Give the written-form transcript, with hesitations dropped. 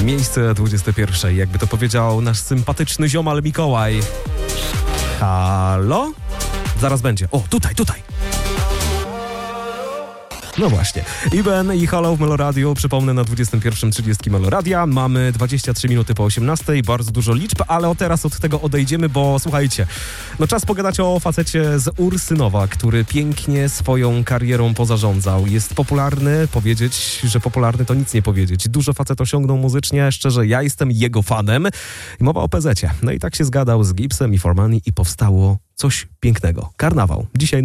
Miejsce 21. Jakby to powiedział nasz sympatyczny ziomal Mikołaj. Halo? Zaraz będzie. O, tutaj. No właśnie. Iben i Halo w Meloradiu. Przypomnę, na 21.30 Meloradia. Mamy 23 minuty po 18. Bardzo dużo liczb, ale teraz od tego odejdziemy, bo słuchajcie, no czas pogadać o facecie z Ursynowa, który pięknie swoją karierą pozarządzał. Jest popularny, powiedzieć, że popularny to nic nie powiedzieć. Dużo facet osiągnął muzycznie, szczerze, ja jestem jego fanem. I mowa o PZ-cie. No i tak się zgadał z Gipsem i Formani i powstało coś pięknego. Karnawał. Dzisiaj